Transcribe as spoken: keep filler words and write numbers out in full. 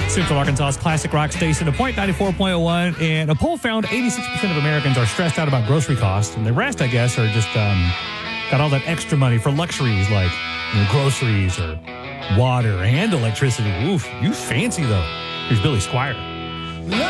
Central Arkansas's classic rock station, a point ninety-four point one, and a poll found eighty-six percent of Americans are stressed out about grocery costs, and the rest, I guess, are just um, got all that extra money for luxuries like you know, groceries or water and electricity. Oof, you fancy though. Here's Billy Squire.